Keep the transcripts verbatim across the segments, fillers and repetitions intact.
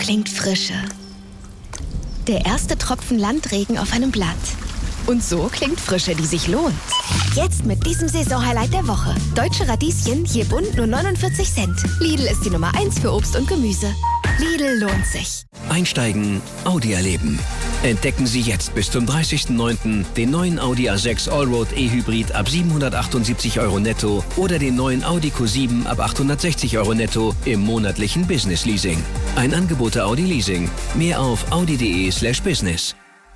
klingt Frische. Der erste Tropfen Landregen auf einem Blatt. Und so klingt Frische, die sich lohnt. Jetzt mit diesem Saisonhighlight der Woche. Deutsche Radieschen, je bunt nur neunundvierzig Cent. Lidl ist die Nummer eins für Obst und Gemüse. Lidl lohnt sich. Einsteigen, Audi erleben. Entdecken Sie jetzt bis zum dreißigsten neunten den neuen Audi A sechs Allroad E-Hybrid ab siebenhundertachtundsiebzig Euro netto oder den neuen Audi Q sieben ab achthundertsechzig Euro netto im monatlichen Business Leasing. Ein Angebot der Audi Leasing. Mehr auf audi.de slash business.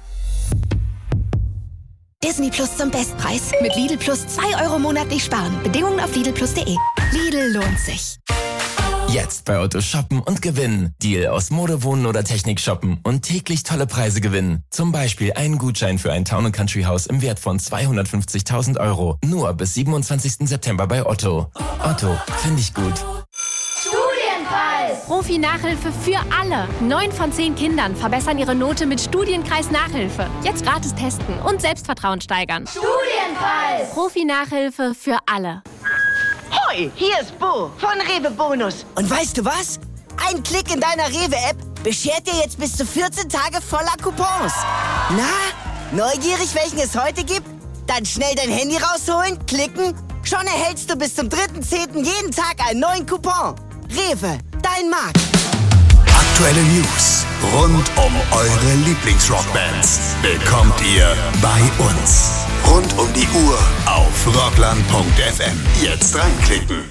Disney Plus zum Bestpreis. Mit Lidl Plus zwei Euro monatlich sparen. Bedingungen auf lidl plus punkt de. Lidl lohnt sich. Jetzt bei Otto shoppen und gewinnen. Deal aus Mode, Wohnen oder Technik shoppen und täglich tolle Preise gewinnen. Zum Beispiel einen Gutschein für ein Town and Country Haus im Wert von zweihundertfünfzigtausend Euro. Nur bis siebenundzwanzigsten September bei Otto. Otto, finde ich gut. Studienkreis! Profi-Nachhilfe für alle. Neun von zehn Kindern verbessern ihre Note mit Studienkreis-Nachhilfe. Jetzt gratis testen und Selbstvertrauen steigern. Studienkreis! Profi-Nachhilfe für alle. Hoi, hier ist Bo von Rewe Bonus. Und weißt du was? Ein Klick in deiner Rewe-App beschert dir jetzt bis zu vierzehn Tage voller Coupons. Na, neugierig, welchen es heute gibt? Dann schnell dein Handy rausholen, klicken. Schon erhältst du bis zum dritten zehnten jeden Tag einen neuen Coupon. Rewe, dein Markt. Aktuelle News rund um eure Lieblingsrockbands bekommt ihr bei uns. Rund um die Uhr auf rockland punkt f m. Jetzt reinklicken.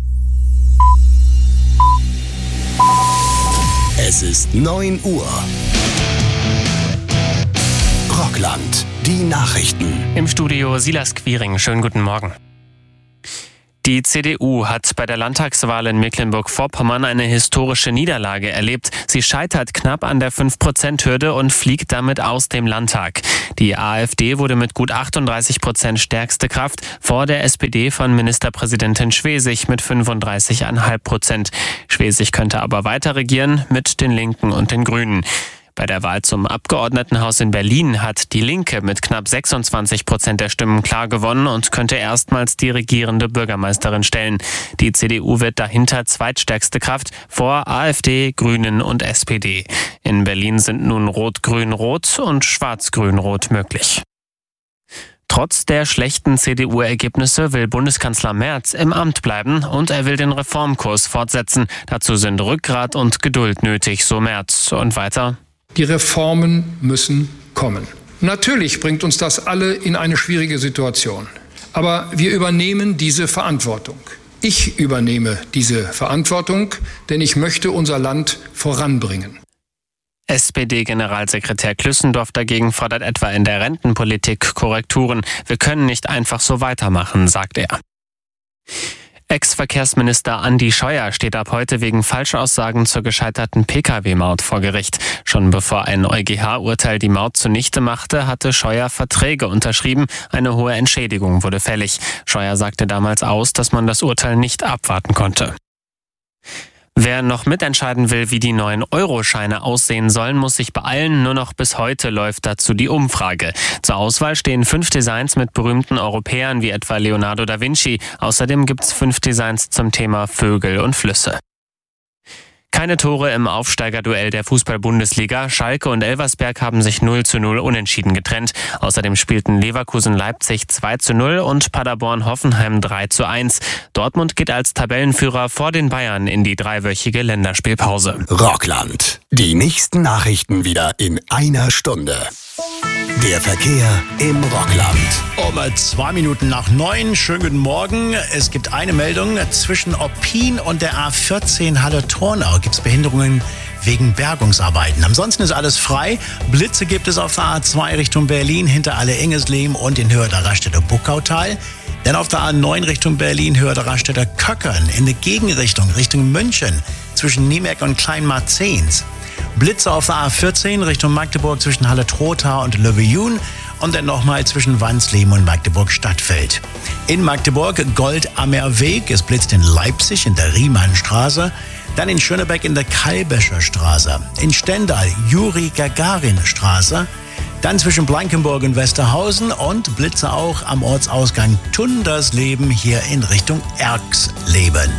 Es ist neun Uhr. Rockland, die Nachrichten. Im Studio Silas Quiring. Schönen guten Morgen. Die C D U hat bei der Landtagswahl in Mecklenburg-Vorpommern eine historische Niederlage erlebt. Sie scheitert knapp an der fünf Prozent Hürde und fliegt damit aus dem Landtag. Die AfD wurde mit gut achtunddreißig Prozent stärkste Kraft vor der S P D von Ministerpräsidentin Schwesig mit fünfunddreißig Komma fünf Prozent. Schwesig könnte aber weiter regieren mit den Linken und den Grünen. Bei der Wahl zum Abgeordnetenhaus in Berlin hat die Linke mit knapp sechsundzwanzig Prozent der Stimmen klar gewonnen und könnte erstmals die regierende Bürgermeisterin stellen. Die C D U wird dahinter zweitstärkste Kraft vor AfD, Grünen und S P D. In Berlin sind nun Rot-Grün-Rot und Schwarz-Grün-Rot möglich. Trotz der schlechten C D U-Ergebnisse will Bundeskanzler Merz im Amt bleiben und er will den Reformkurs fortsetzen. Dazu sind Rückgrat und Geduld nötig, so Merz. Und weiter: Die Reformen müssen kommen. Natürlich bringt uns das alle in eine schwierige Situation. Aber wir übernehmen diese Verantwortung. Ich übernehme diese Verantwortung, denn ich möchte unser Land voranbringen. S P D-Generalsekretär Klüssendorf dagegen fordert etwa in der Rentenpolitik Korrekturen. Wir können nicht einfach so weitermachen, sagt er. Ex-Verkehrsminister Andi Scheuer steht ab heute wegen Falschaussagen zur gescheiterten Pkw-Maut vor Gericht. Schon bevor ein EuGH-Urteil die Maut zunichte machte, hatte Scheuer Verträge unterschrieben. Eine hohe Entschädigung wurde fällig. Scheuer sagte damals aus, dass man das Urteil nicht abwarten konnte. Wer noch mitentscheiden will, wie die neuen Euroscheine aussehen sollen, muss sich beeilen. Nur noch bis heute läuft dazu die Umfrage. Zur Auswahl stehen fünf Designs mit berühmten Europäern wie etwa Leonardo da Vinci. Außerdem gibt's fünf Designs zum Thema Vögel und Flüsse. Keine Tore im Aufsteigerduell der Fußball-Bundesliga. Schalke und Elversberg haben sich null zu null unentschieden getrennt. Außerdem spielten Leverkusen-Leipzig zwei zu null und Paderborn-Hoffenheim drei zu eins. Dortmund geht als Tabellenführer vor den Bayern in die dreiwöchige Länderspielpause. Rockland. Die nächsten Nachrichten wieder in einer Stunde. Der Verkehr im Rockland. Um zwei Minuten nach neun. Schönen guten Morgen. Es gibt eine Meldung. Zwischen Oppin und der A vierzehn Halle-Tornau gibt es Behinderungen wegen Bergungsarbeiten. Ansonsten ist alles frei. Blitze gibt es auf der A zwei Richtung Berlin hinter Alle-Ingesleben und in Höhe der Raststätte Buckautal. Dann auf der A neun Richtung Berlin Höhe der Raststätte Köckern in der Gegenrichtung Richtung München zwischen Niemerk und Kleinmarzens. Blitze auf der A vierzehn Richtung Magdeburg zwischen Halle-Trotha und Löwe-Jun und dann nochmal zwischen Wansleben und Magdeburg-Stadtfeld. In Magdeburg Goldammerweg, es blitzt in Leipzig in der Riemannstraße, dann in Schönebeck in der Kalbescher Straße, in Stendal Juri-Gagarin-Straße, dann zwischen Blankenburg und Westerhausen und Blitze auch am Ortsausgang Tundersleben hier in Richtung Erxleben.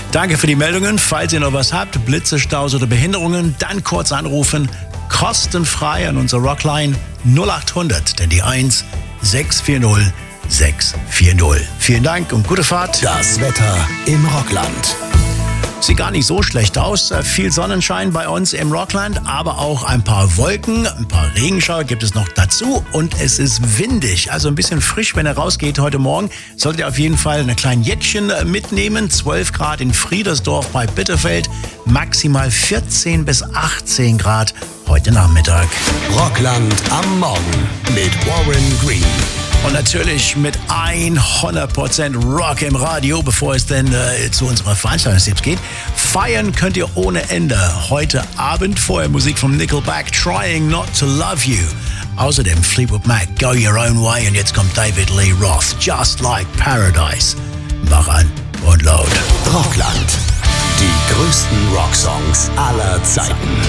Danke für die Meldungen. Falls ihr noch was habt, Blitze, Staus oder Behinderungen, dann kurz anrufen. Kostenfrei an unsere Rockline null acht hundert, denn die eins sechs vier null sechs vier null. Vielen Dank und gute Fahrt. Das Wetter im Rockland. Sieht gar nicht so schlecht aus. Viel Sonnenschein bei uns im Rockland, aber auch ein paar Wolken, ein paar Regenschauer gibt es noch dazu und es ist windig, also ein bisschen frisch, wenn ihr rausgeht heute Morgen. Solltet ihr auf jeden Fall eine kleine Jäckchen mitnehmen. zwölf Grad in Friedersdorf bei Bitterfeld, maximal vierzehn bis achtzehn Grad heute Nachmittag. Rockland am Morgen mit Warren Green. Und natürlich mit hundert Prozent Rock im Radio, bevor es denn äh, zu unserer Veranstaltungstipps geht. Feiern könnt ihr ohne Ende. Heute Abend vorher Musik von Nickelback, Trying Not to Love You. Außerdem Fleetwood Mac, Go Your Own Way. Und jetzt kommt David Lee Roth, Just Like Paradise. Mach an und laut. Rockland. Die größten Rocksongs aller Zeiten.